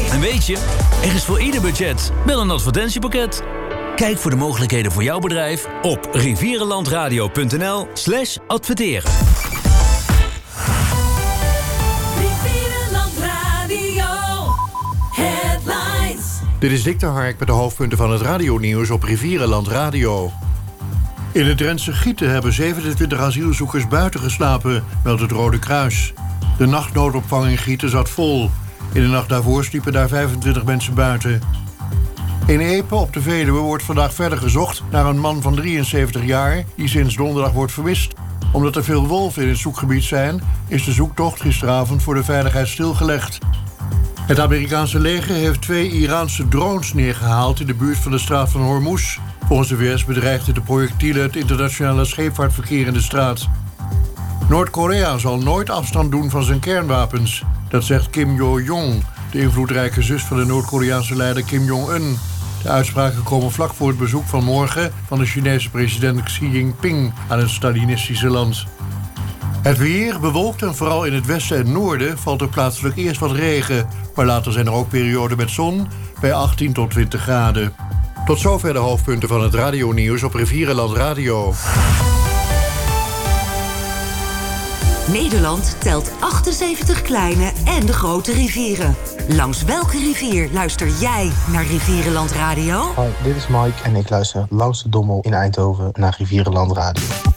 En weet je, er is voor ieder budget wel een advertentiepakket. Kijk voor de mogelijkheden voor jouw bedrijf op rivierenlandradio.nl/adverteren. Rivierenland Radio Headlines. Dit is Dick de Hark met de hoofdpunten van het radionieuws op Rivierenland Radio. In het Drentse Gieten hebben 27 asielzoekers buiten geslapen, meldt het Rode Kruis. De nachtnoodopvang in Gieten zat vol. In de nacht daarvoor sliepen daar 25 mensen buiten. In Epe op de Veluwe wordt vandaag verder gezocht naar een man van 73 jaar... die sinds donderdag wordt vermist. Omdat er veel wolven in het zoekgebied zijn, is de zoektocht gisteravond voor de veiligheid stilgelegd. Het Amerikaanse leger heeft 2 Iraanse drones neergehaald in de buurt van de straat van Hormuz. Volgens de VS bedreigden de projectielen het internationale scheepvaartverkeer in de straat. Noord-Korea zal nooit afstand doen van zijn kernwapens. Dat zegt Kim Yo-jong, de invloedrijke zus van de Noord-Koreaanse leider Kim Jong-un. De uitspraken komen vlak voor het bezoek van morgen van de Chinese president Xi Jinping aan het Stalinistische land. Het weer bewolkt en vooral in het westen en noorden valt er plaatselijk eerst wat regen. Maar later zijn er ook perioden met zon bij 18 tot 20 graden. Tot zover de hoofdpunten van het radionieuws op Rivierenland Radio. Nederland telt 78 kleine en de grote rivieren. Langs welke rivier luister jij naar Rivierenland Radio? Hoi, dit is Mike en ik luister langs de Dommel in Eindhoven naar Rivierenland Radio.